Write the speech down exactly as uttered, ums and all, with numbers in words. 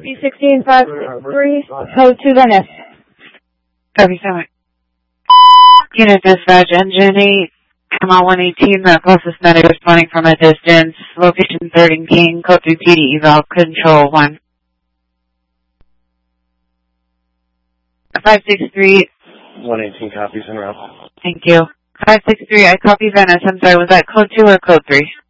B sixteen five six three, code two Venice. Copy, so much. Unit dispatch, engine eight, come on one eighteen, that closest medic responding from a distance, location third and King, code three P D, eval, control one. five six three. one eighteen copies en route. Thank you. five six three, I copy Venice, I'm sorry, was that code two or code three?